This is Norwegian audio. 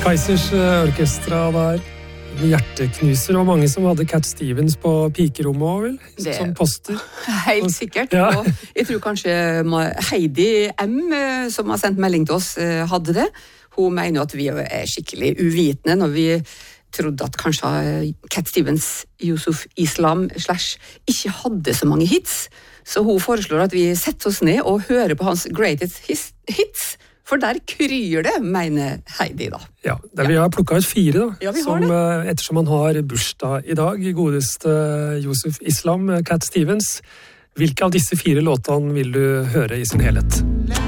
Kaizers orkestra der. Hjerteknuser, og mange som hadde Cat Stevens på pikerommet også, vel? Som poster. Helt sikkert. Ja. Og jeg tror kanskje Heidi M, som har sendt melding til oss, hadde det. Hun mener at vi er skikkelig uvitende når vi trodde at kanskje Cat Stevens, Yusuf Islam / ikke hadde så mange hits. Så hun foreslår at vi setter oss ned og hører på hans greatest hits. For der kryr det, mener Heidi da. Ja, vi har plukket ut 4 da. Ja, vi har det. Ettersom han har bursdag i dag, godeste Yusuf Islam, Cat Stevens. Hvilke av disse 4 låtene vil du høre i sin helhet?